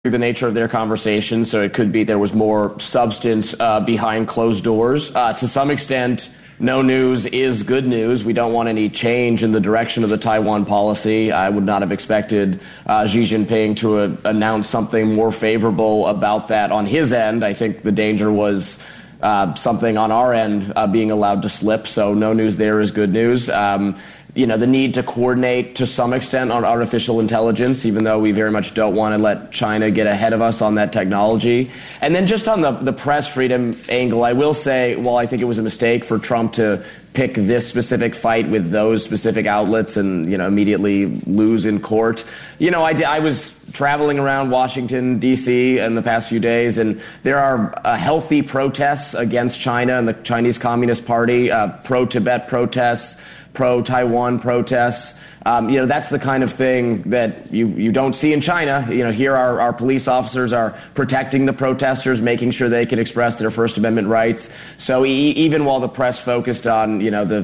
the nature of their conversation, so it could be there was more substance behind closed doors. To some extent, no news is good news. We don't want any change in the direction of the Taiwan policy. I would not have expected Xi Jinping to announce something more favorable about that on his end. I think the danger was something on our end being allowed to slip, so no news there is good news. The need to coordinate to some extent on artificial intelligence, even though we very much don't want to let China get ahead of us on that technology. And then just on the press freedom angle, I will say, while I think it was a mistake for Trump to pick this specific fight with those specific outlets and, immediately lose in court, I was traveling around Washington, D.C. in the past few days, and there are healthy protests against China and the Chinese Communist Party, pro-Tibet protests, pro-Taiwan protests. That's the kind of thing that you don't see in China. Here our police officers are protecting the protesters, making sure they can express their First Amendment rights. So even while the press focused on,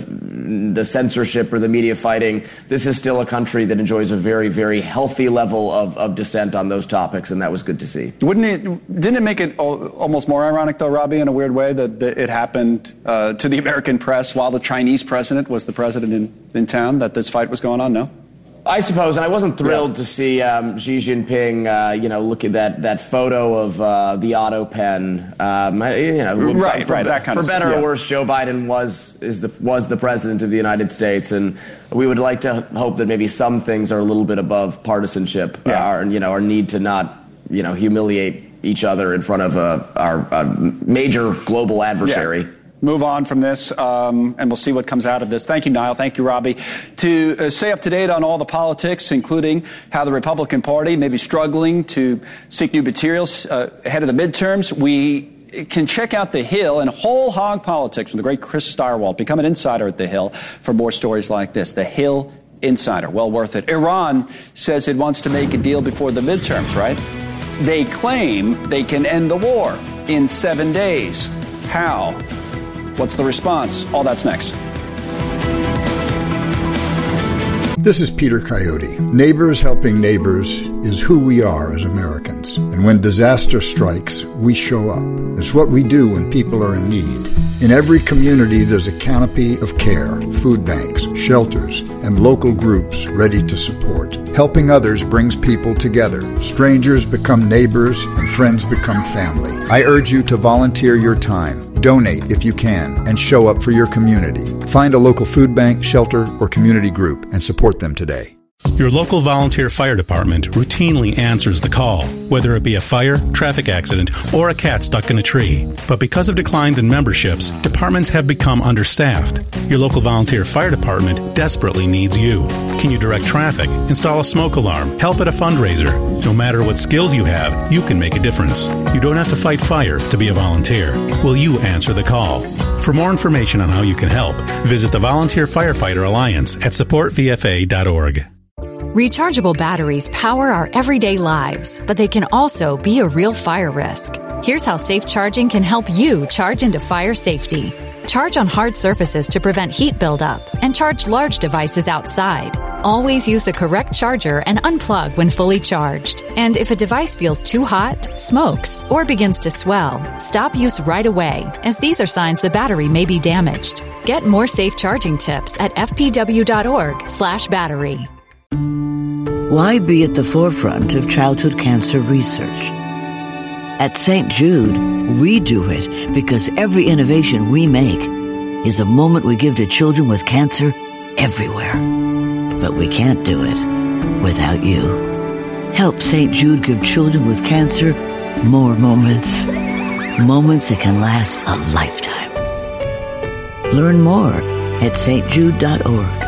the censorship or the media fighting, this is still a country that enjoys a very, very healthy level of dissent on those topics, and that was good to see. Didn't it make it almost more ironic, though, Robbie, in a weird way, that it happened to the American press while the Chinese president was the president in town, that this fight was going on? No? I suppose, and I wasn't thrilled to see Xi Jinping, look at that photo of the auto pen. Right, that kind of stuff. For better or worse, Joe Biden was the president of the United States, and we would like to hope that maybe some things are a little bit above partisanship, our need to not, humiliate each other in front of our major global adversary. Yeah. Move on from this, and we'll see what comes out of this. Thank you, Niall. Thank you, Robbie. To stay up to date on all the politics, including how the Republican Party may be struggling to seek new materials ahead of the midterms, we can check out The Hill and Whole Hog Politics from the great Chris Stirewalt. Become an insider at The Hill for more stories like this. The Hill Insider. Well worth it. Iran says it wants to make a deal before the midterms, right? They claim they can end the war in 7 days. How? What's the response? All that's next. This is Peter Coyote. Neighbors helping neighbors is who we are as Americans. And when disaster strikes, we show up. It's what we do when people are in need. In every community, there's a canopy of care, food banks, shelters, and local groups ready to support. Helping others brings people together. Strangers become neighbors, and friends become family. I urge you to volunteer your time. Donate if you can, and show up for your community. Find a local food bank, shelter, or community group and support them today. Your local volunteer fire department routinely answers the call, whether it be a fire, traffic accident, or a cat stuck in a tree. But because of declines in memberships, departments have become understaffed. Your local volunteer fire department desperately needs you. Can you direct traffic, install a smoke alarm, help at a fundraiser? No matter what skills you have, you can make a difference. You don't have to fight fire to be a volunteer. Will you answer the call? For more information on how you can help, visit the Volunteer Firefighter Alliance at supportvfa.org. Rechargeable batteries power our everyday lives, but they can also be a real fire risk. Here's how safe charging can help you charge into fire safety. Charge on hard surfaces to prevent heat buildup, and charge large devices outside. Always use the correct charger and unplug when fully charged. And if a device feels too hot, smokes, or begins to swell, stop use right away, as these are signs the battery may be damaged. Get more safe charging tips at fpw.org/battery. Why be at the forefront of childhood cancer research? At St. Jude, we do it because every innovation we make is a moment we give to children with cancer everywhere. But we can't do it without you. Help St. Jude give children with cancer more moments. Moments that can last a lifetime. Learn more at stjude.org.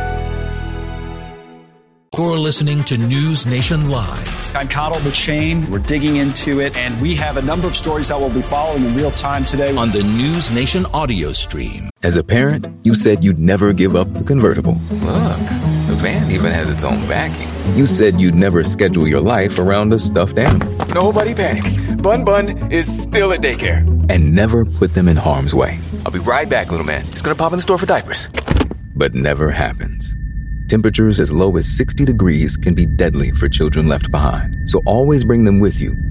You're listening to News Nation Live. I'm Connell McShane. We're digging into it, and we have a number of stories that we'll be following in real time today on the News Nation audio stream. As a parent, you said you'd never give up the convertible. Look, the van even has its own backing. You said you'd never schedule your life around a stuffed animal. Nobody panic. Bun Bun is still at daycare. And never put them in harm's way. I'll be right back, little man. Just gonna pop in the store for diapers. But never happens. Temperatures as low as 60 degrees can be deadly for children left behind. So always bring them with you